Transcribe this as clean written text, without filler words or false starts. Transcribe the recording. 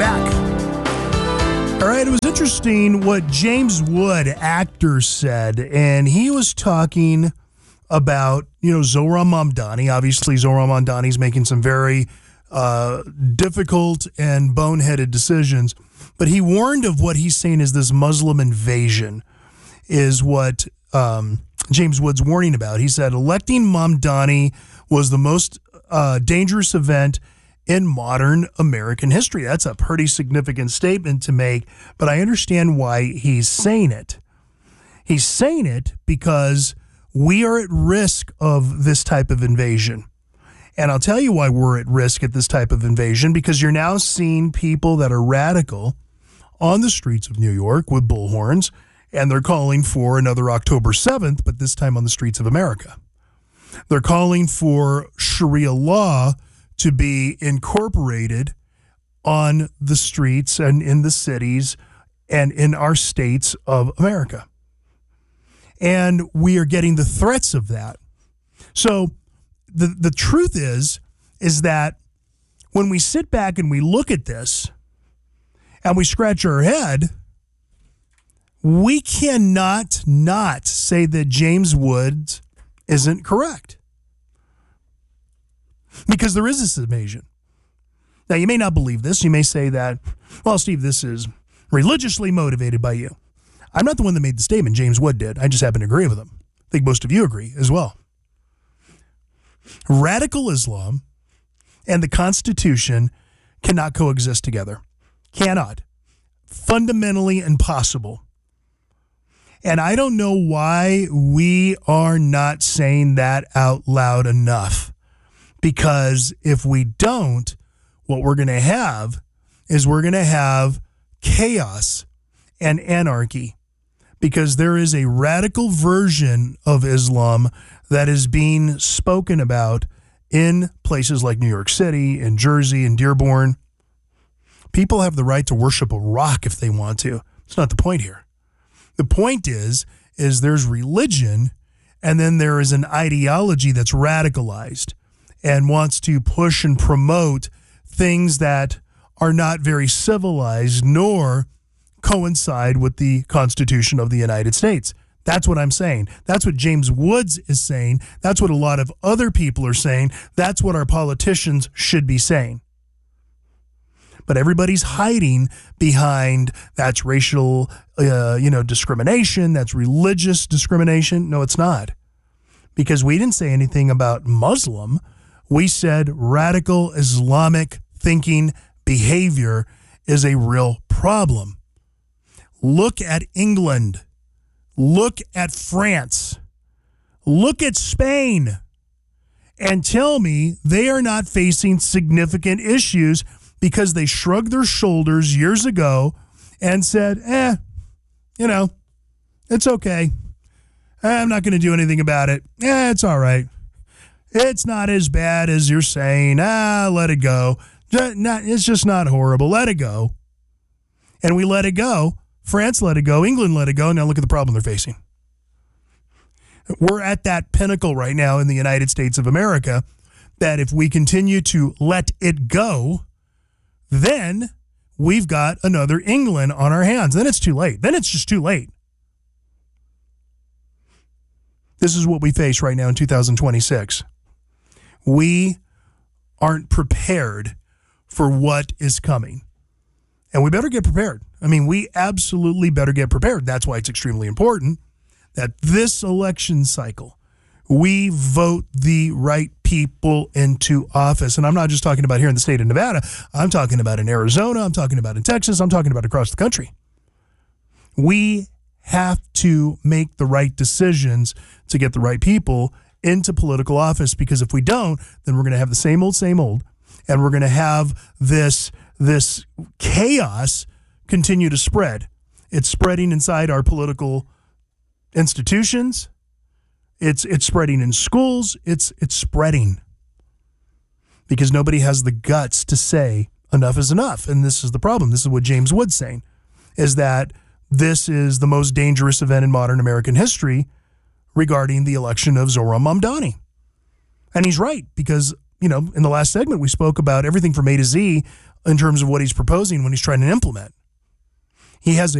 back. All right, it was interesting what James Wood, actor, said, and he was talking about, Zohran Mamdani. Obviously, Zohran Mamdani's making some very difficult and boneheaded decisions, but he warned of what he's saying is this Muslim invasion is what James Wood's warning about. He said, electing Mamdani was the most dangerous event in modern American history. That's a pretty significant statement to make, but I understand why he's saying it. He's saying it because we are at risk of this type of invasion. And I'll tell you why we're at risk at this type of invasion, because you're now seeing people that are radical on the streets of New York with bullhorns, and they're calling for another October 7th, but this time on the streets of America. They're calling for Sharia law to be incorporated on the streets and in the cities and in our states of America. And we are getting the threats of that. So the truth is that when we sit back and we look at this and we scratch our head, we cannot not say that James Woods isn't correct. Because there is this invasion. Now, you may not believe this. You may say that, well, Steve, this is religiously motivated by you. I'm not the one that made the statement. James Wood did. I just happen to agree with him. I think most of you agree as well. Radical Islam and the Constitution cannot coexist together. Cannot. Fundamentally impossible. And I don't know why we are not saying that out loud enough. Because if we don't, what we're going to have is we're going to have chaos and anarchy. Because there is a radical version of Islam that is being spoken about in places like New York City and Jersey and Dearborn. People have the right to worship a rock if they want to. It's not the point here. The point is there's religion, and then there is an ideology that's radicalized and wants to push and promote things that are not very civilized nor coincide with the Constitution of the United States. That's what I'm saying. That's what James Woods is saying. That's what a lot of other people are saying. That's what our politicians should be saying. But everybody's hiding behind that's racial, discrimination. That's religious discrimination. No, it's not. Because we didn't say anything about Muslim. We said radical Islamic thinking behavior is a real problem. Look at England. Look at France. Look at Spain. And tell me they are not facing significant issues because they shrugged their shoulders years ago and said, it's okay. I'm not going to do anything about it. It's all right. It's not as bad as you're saying. Let it go. It's just not horrible. Let it go. And we let it go. France let it go. England let it go. Now look at the problem they're facing. We're at that pinnacle right now in the United States of America that if we continue to let it go, then we've got another England on our hands. Then it's too late. Then it's just too late. This is what we face right now in 2026. We aren't prepared for what is coming. And we better get prepared. I mean, we absolutely better get prepared. That's why it's extremely important that this election cycle, we vote the right people into office. And I'm not just talking about here in the state of Nevada. I'm talking about in Arizona. I'm talking about in Texas. I'm talking about across the country. We have to make the right decisions to get the right people into political office, because if we don't, then we're going to have the same old, and we're going to have this chaos continue to spread. It's spreading inside our political institutions. It's spreading in schools. It's spreading because nobody has the guts to say enough is enough. And this is the problem. This is what James Wood's saying, is that this is the most dangerous event in modern American history regarding the election of Zohran Mamdani. And he's right, because, in the last segment, we spoke about everything from A to Z in terms of what he's proposing when he's trying to implement. He has